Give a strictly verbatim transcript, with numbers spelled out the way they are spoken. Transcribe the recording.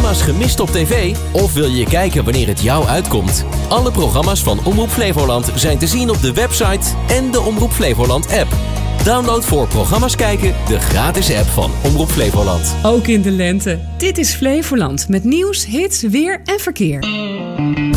programma's gemist op tv? Of wil je kijken wanneer het jou uitkomt? Alle programma's van Omroep Flevoland zijn te zien op de website en de Omroep Flevoland app. Download voor programma's kijken de gratis app van Omroep Flevoland. Ook in de lente. Dit is Flevoland met nieuws, hits, weer en verkeer.